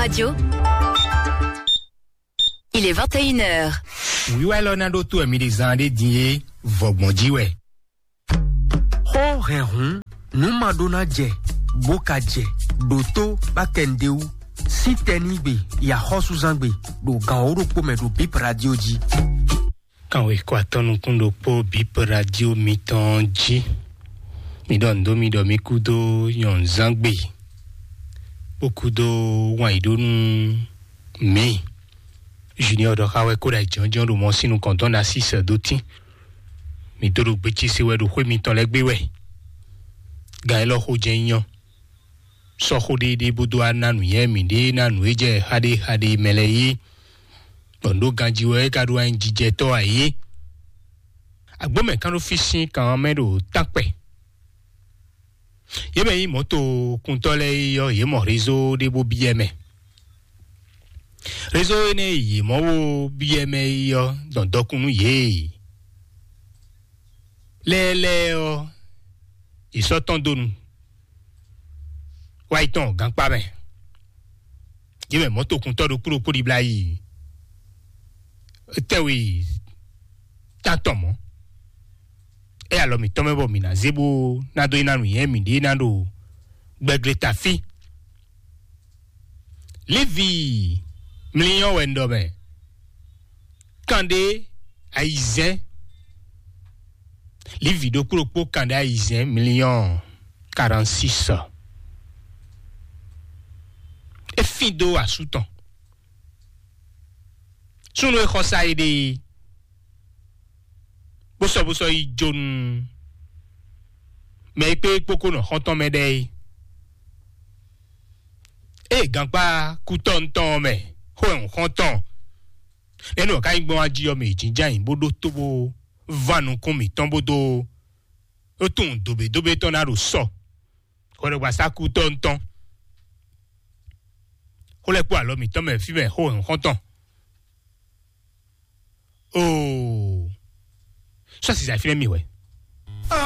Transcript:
Radio. Il est 21h. Oui, ouais, l'on a d'autres mis des années d'y vogmondiwe. Ho rehun, nous madonna je, boka je, doto bakendeu, si tenibe, ya hosuzangbe, do gaoro pome do bip radio ji. Quand we quoi ton kundo po bip radio mitonji. Mi don mi do mi kudo yon zangbe. Bokudo waido me. Junior do kawe koda jonjon do monsi nou kanton assis doti. Mi do beti se we do kwe mi ton legbe we. Ga elo ho jenyon. So ho de budo ananu ye mi de nanu eje hade meleyi. Bondo ganji we kadu an jije to aye. Agbo me kan ofisi kan mero takpe. Yeme yi moto kuntole yo ye mo réseau de bo bieme. Réseau ne yi mo wo bieme yo don dokunu ye. Le o isoton donu. Waiton gang pa ben. Yeme moto kuntolo kuro pori blai. Tewi tantomo. E alors mi tome bo mina zebo na do ina nu yen mi de na do gbegle tafi levi million wendo ben kande aizen levi do kuro kande aizen million 46 e fido asuton sunu e khosa ide Boso yi jon me pe poko no honton me dey e gangpa kuton ton me ho honton eno ka igbo aji o me jinja yin bodo tobo vanu kon mi ton bodo o tun dobe ton aro so ko le wasa kuton ton ho le po alo mi ton me fi me ho honton oh ça c'est ça fait mi ouais